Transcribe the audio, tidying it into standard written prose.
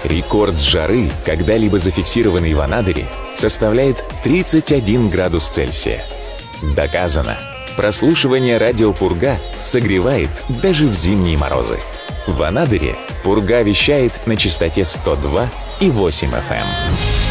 Рекорд жары, когда-либо зафиксированный в Анадыре, составляет 31 градус Цельсия. Доказано. Прослушивание радио «Пурга» согревает даже в зимние морозы. В Анадыре «Пурга» вещает на частоте 102,8 FM.